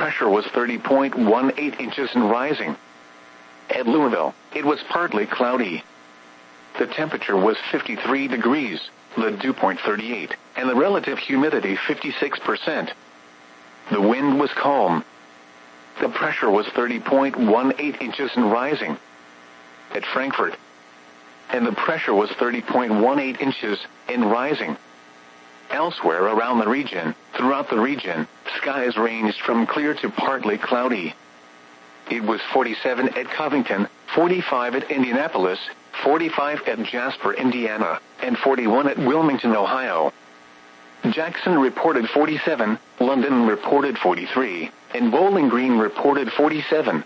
pressure was 30.18 inches and rising. At Louisville, it was partly cloudy. The temperature was 53 degrees, the dew point 38, and the relative humidity 56%. The wind was calm. The pressure was 30.18 inches and rising. At Frankfort, and the pressure was 30.18 inches and rising. Elsewhere around the region, throughout the region, skies ranged from clear to partly cloudy. It was 47 at Covington, 45 at Indianapolis, 45 at Jasper, Indiana, and 41 at Wilmington, Ohio. Jackson reported 47, London reported 43, and Bowling Green reported 47.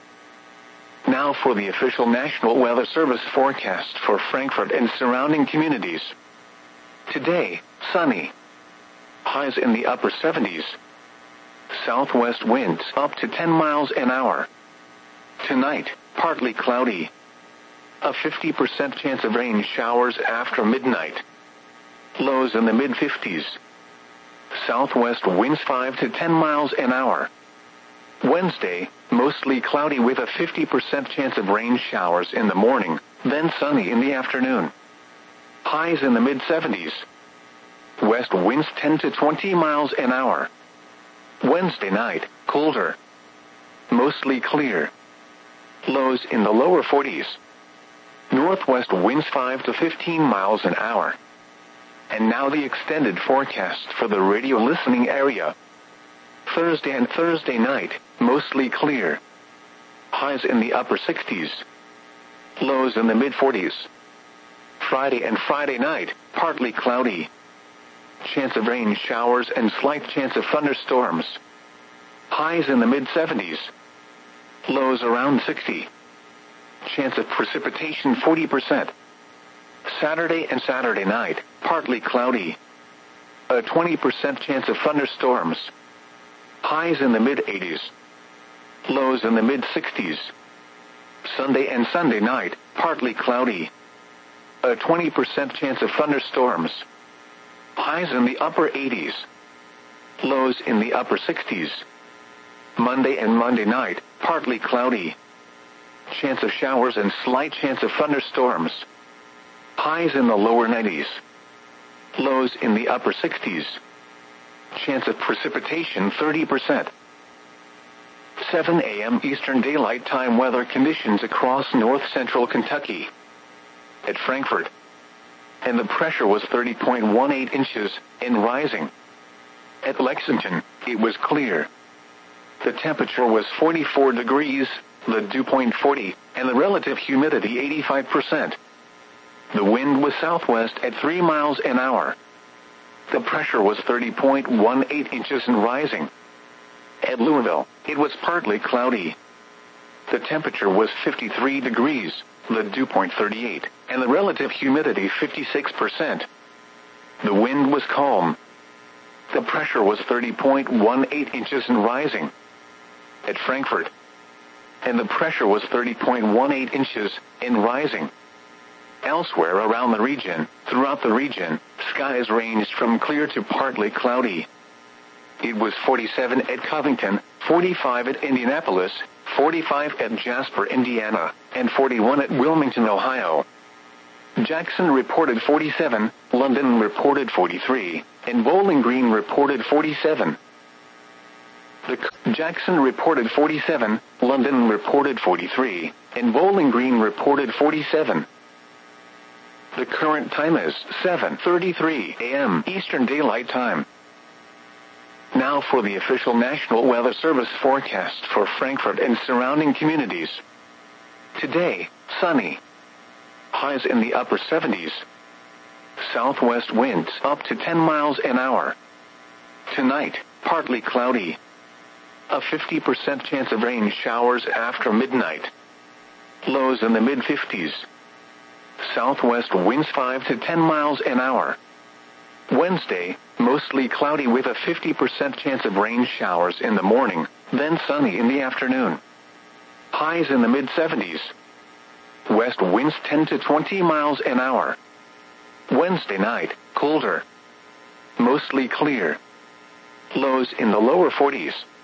Now for the official National Weather Service forecast for Frankfort and surrounding communities. Today, sunny. Highs in the upper 70s. Southwest winds up to 10 miles an hour. Tonight, partly cloudy. A 50% chance of rain showers after midnight. Lows in the mid-50s. Southwest winds 5 to 10 miles an hour. Wednesday, mostly cloudy with a 50% chance of rain showers in the morning, then sunny in the afternoon. Highs in the mid-70s. West winds 10 to 20 miles an hour. Wednesday night, colder. Mostly clear. Lows in the lower 40s. Northwest winds 5 to 15 miles an hour. And now the extended forecast for the radio listening area. Thursday and Thursday night, mostly clear. Highs in the upper 60s. Lows in the mid-40s. Friday and Friday night, partly cloudy. Chance of rain showers and slight chance of thunderstorms. Highs in the mid-70s. Lows around 60. Chance of precipitation 40%. Saturday and Saturday night, partly cloudy. A 20% chance of thunderstorms. Highs in the mid-80s. Lows in the mid-60s. Sunday and Sunday night, partly cloudy. A 20% chance of thunderstorms. Highs in the upper 80s. Lows in the upper 60s. Monday and Monday night, partly cloudy. Chance of showers and slight chance of thunderstorms. Highs in the lower 90s. Lows in the upper 60s. Chance of precipitation 30%. 7 a.m. Eastern Daylight Time weather conditions across north-central Kentucky. At Frankfort, and the pressure was 30.18 inches and rising. At Lexington, it was clear. The temperature was 44 degrees, the dew point 40, and the relative humidity 85%. The wind was southwest at 3 miles an hour. The pressure was 30.18 inches and rising. At Louisville, it was partly cloudy. The temperature was 53 degrees, the dew point 38, and the relative humidity 56%. The wind was calm. The pressure was 30.18 inches and rising. At Frankfort, and the pressure was 30.18 inches and rising. Elsewhere around the region, throughout the region, skies ranged from clear to partly cloudy. It was 47 at Covington, 45 at Indianapolis, 45 at Jasper, Indiana, and 41 at Wilmington, Ohio. Jackson reported 47, London reported 43, and Bowling Green reported 47. Jackson reported 47, London reported 43, and Bowling Green reported 47. The current time is 7:33 a.m. Eastern Daylight Time. Now for the official National Weather Service forecast for Frankfort and surrounding communities. Today, sunny. Highs in the upper 70s. Southwest winds up to 10 miles an hour. Tonight, partly cloudy. A 50% chance of rain showers after midnight. Lows in the mid-50s. Southwest winds 5 to 10 miles an hour. Wednesday, mostly cloudy with a 50% chance of rain showers in the morning, then sunny in the afternoon. Highs in the mid-70s. West winds 10 to 20 miles an hour. Wednesday night, colder. Mostly clear. Lows in the lower 40s.